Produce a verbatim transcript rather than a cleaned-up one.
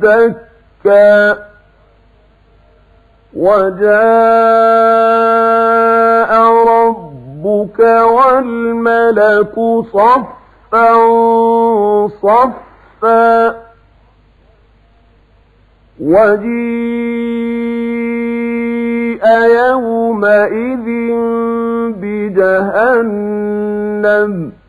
زكى وجاء ربك والملك صفا صفا وجيء يومئذ بجهنم